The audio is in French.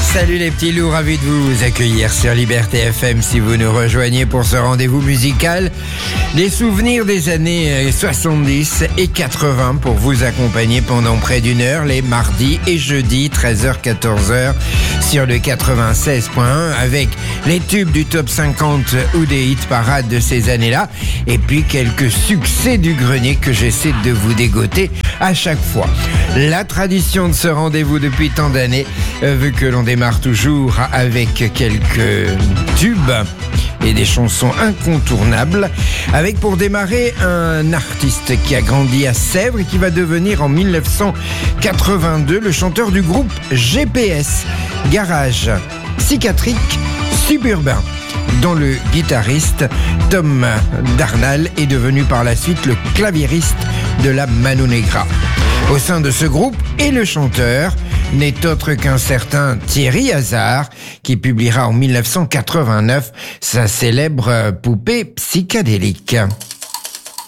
Salut les petits loups, ravi de vous accueillir sur Liberté FM si vous nous rejoignez pour ce rendez-vous musical. Des souvenirs des années 70 et 80 pour vous accompagner pendant près d'une heure les mardis et jeudis 13h-14h sur le 96.1 avec les tubes du top 50 ou des hits parades de ces années-là et puis quelques succès du grenier que j'essaie de vous dégoter à chaque fois. La tradition de ce rendez-vous depuis tant d'années veut que l'on démarre toujours avec quelques tubes et des chansons incontournables, avec pour démarrer un artiste qui a grandi à Sèvres et qui va devenir en 1982 le chanteur du groupe GPS, garage psychiatrique suburbain, dont le guitariste Tom Darnall est devenu par la suite le claviériste de la Mano Negra. Au sein de ce groupe, et le chanteur n'est autre qu'un certain Thierry Hazard, qui publiera en 1989 sa célèbre poupée psychédélique.